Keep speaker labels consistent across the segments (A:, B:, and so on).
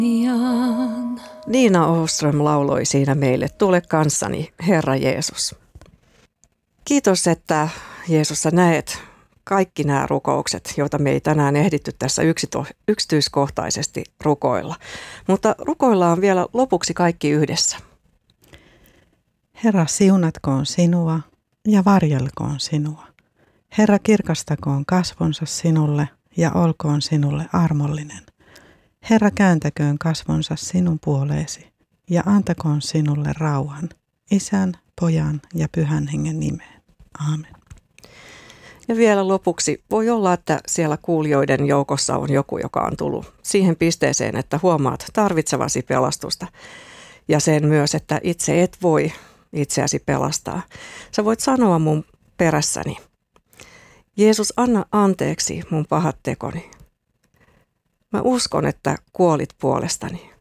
A: Niina Åström lauloi siinä meille, tule kanssani, Herra Jeesus. Kiitos, että Jeesus sä näet kaikki nämä rukoukset, joita me ei tänään ehditty tässä yksityiskohtaisesti rukoilla. Mutta rukoillaan vielä lopuksi kaikki yhdessä.
B: Herra, siunatkoon sinua ja varjelkoon sinua. Herra, kirkastakoon kasvonsa sinulle ja olkoon sinulle armollinen. Herra, kääntäköön kasvonsa sinun puoleesi ja antakoon sinulle rauhan, Isän, Pojan ja Pyhän Hengen nimeen. Aamen.
A: Ja vielä lopuksi voi olla, että siellä kuulijoiden joukossa on joku, joka on tullut siihen pisteeseen, että huomaat tarvitsevasi pelastusta ja sen myös, että itse et voi itseäsi pelastaa. Sä voit sanoa mun perässäni, Jeesus, anna anteeksi mun pahat tekoni. Mä uskon, että kuolit puolestani.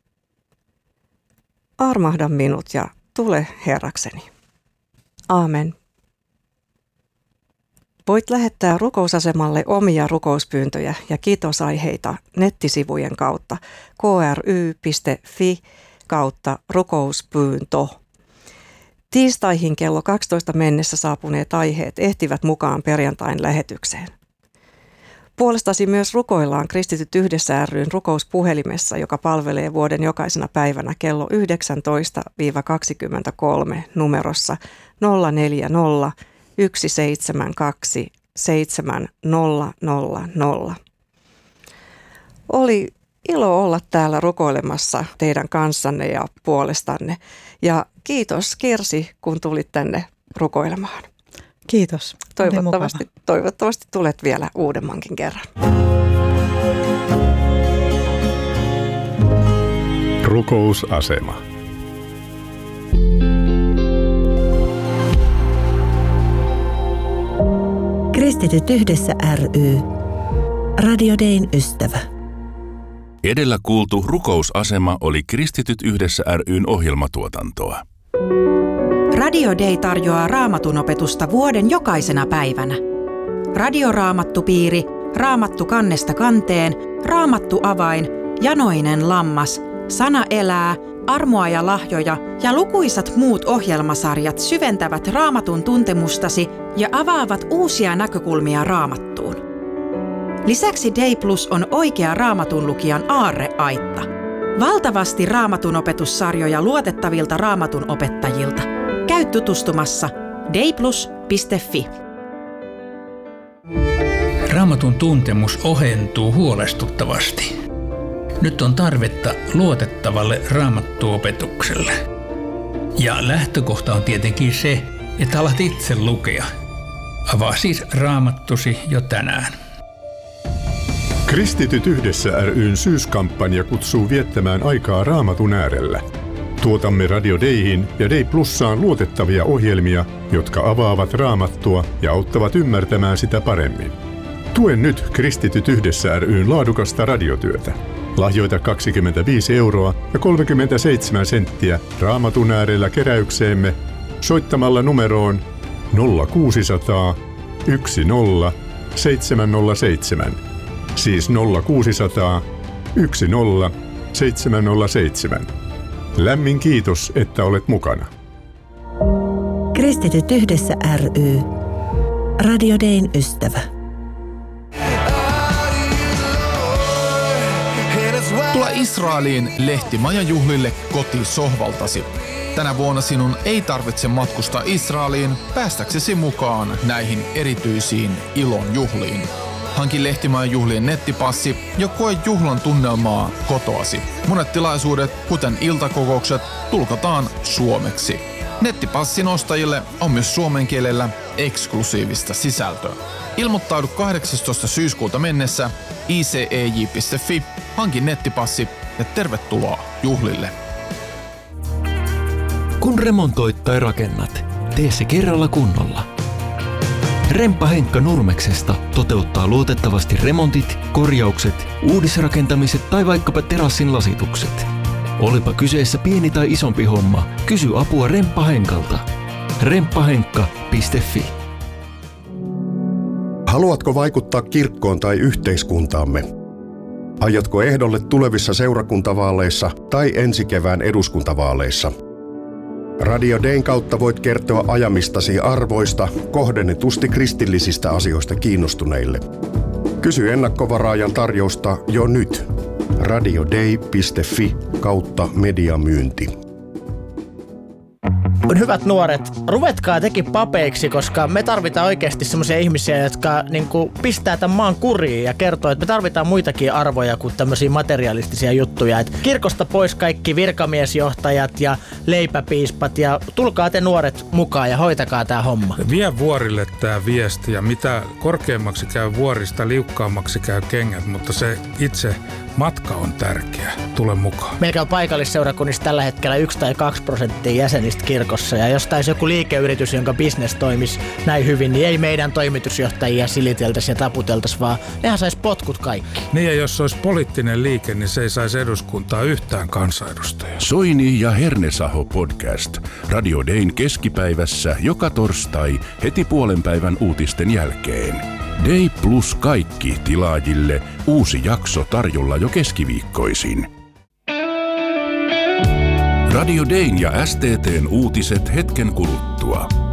A: Armahda minut ja tule Herrakseni. Aamen. Voit lähettää rukousasemalle omia rukouspyyntöjä ja kiitosaiheita nettisivujen kautta kry.fi/rukouspyyntö. Tiistaihin kello 12 mennessä saapuneet aiheet ehtivät mukaan perjantain lähetykseen. Puolestasi myös rukoillaan Kristityt yhdessä ry:n rukouspuhelimessa, joka palvelee vuoden jokaisena päivänä kello 19-23 numerossa 040 172 7000. Oli ilo olla täällä rukoilemassa teidän kanssanne ja puolestanne. Ja kiitos Kirsi, kun tulit tänne rukoilemaan.
B: Kiitos.
A: Toivottavasti tulet vielä uudemmankin kerran.
C: Rukousasema.
D: Kristityt yhdessä ry. Radio Dayn ystävä.
E: Edellä kuultu rukousasema oli Kristityt yhdessä ry:n ohjelmatuotantoa.
F: Radio Day tarjoaa Raamatun opetusta vuoden jokaisena päivänä. Radioraamattupiiri, Raamattu kannesta kanteen, Raamattu avain, Janoinen lammas, Sana elää, Armoa ja lahjoja ja lukuisat muut ohjelmasarjat syventävät Raamatun tuntemustasi ja avaavat uusia näkökulmia Raamattuun. Lisäksi Day Plus on oikea Raamatun lukijan aarreaitta. Valtavasti Raamatun opetussarjoja luotettavilta Raamatun opettajilta. Käy tutustumassa dayplus.fi.
G: Raamatun tuntemus ohentuu huolestuttavasti. Nyt on tarvetta luotettavalle raamattuopetukselle. Ja lähtökohta on tietenkin se, että alat itse lukea. Avaa siis raamattusi jo tänään.
C: Kristityt yhdessä ry:n syyskampanja kutsuu viettämään aikaa Raamatun äärellä. Tuotamme Radio Dayhin ja Day Plussaan luotettavia ohjelmia, jotka avaavat Raamattua ja auttavat ymmärtämään sitä paremmin. Tue nyt Kristityt yhdessä ry:n laadukasta radiotyötä. Lahjoita 25 € ja 37 senttiä Raamatun äärellä keräykseemme soittamalla numeroon 0600 10 707. Siis 0600 10 707. Lämmin kiitos, että olet mukana.
D: Kristityt yhdessä ry. Radio Dayn ystävä.
H: Tule Israeliin lehtimajajuhlille kotisohvaltasi. Tänä vuonna sinun ei tarvitse matkustaa Israeliin päästäksesi mukaan näihin erityisiin ilon juhliin. Hanki lehtimajajuhlien nettipassi ja koe juhlan tunnelmaa kotoasi. Monet tilaisuudet, kuten iltakokoukset, tulkataan suomeksi. Nettipassin ostajille on myös suomen kielellä eksklusiivista sisältöä. Ilmoittaudu 18. syyskuuta mennessä icej.fi, hanki nettipassi ja tervetuloa juhlille.
I: Kun remontoit tai rakennat, tee se kerralla kunnolla. Remppa Henkka Nurmeksesta toteuttaa luotettavasti remontit, korjaukset, uudisrakentamiset tai vaikkapa terassin lasitukset. Olipa kyseessä pieni tai isompi homma, kysy apua Remppa Henkalta. remppahenkka.fi.
J: Haluatko vaikuttaa kirkkoon tai yhteiskuntaamme? Aiotko ehdolle tulevissa seurakuntavaaleissa tai ensi kevään eduskuntavaaleissa? Radio Dayn kautta voit kertoa ajamistasi arvoista kohdennetusti kristillisistä asioista kiinnostuneille. Kysy ennakkovaraajan tarjousta jo nyt. radiodei.fi/mediamyynti.
K: Hyvät nuoret, ruvetkaa tekin papeiksi, koska me tarvitaan oikeasti semmoisia ihmisiä, jotka pistää tämän maan kuriin ja kertoo, että me tarvitaan muitakin arvoja kuin tämmöisiä materialistisia juttuja. Et kirkosta pois kaikki virkamiesjohtajat ja leipäpiispat ja tulkaa te nuoret mukaan ja hoitakaa tää homma.
L: Vie vuorille tää viesti ja mitä korkeammaksi käy vuorista, liukkaammaksi käy kengät, mutta se itse matka on tärkeä. Tule mukaan. Meillä on paikallisseurakunnissa tällä hetkellä 1 tai 2% jäsenistä kirkossa. Ja jos taisi joku liikeyritys, jonka business toimisi näin hyvin, niin ei meidän toimitusjohtajia siliteltäisi ja taputeltaisi, vaan nehän saisi potkut kaikki. Niin ja jos olisi poliittinen liike, niin se ei saisi eduskuntaa yhtään kansanedustajaa.
E: Soini ja Hernesaho podcast. Radio Dayn keskipäivässä joka torstai heti puolenpäivän uutisten jälkeen. Day Plus kaikki tilaajille. Uusi jakso tarjolla jo keskiviikkoisin. Radio Dayn ja STT:n uutiset hetken kuluttua.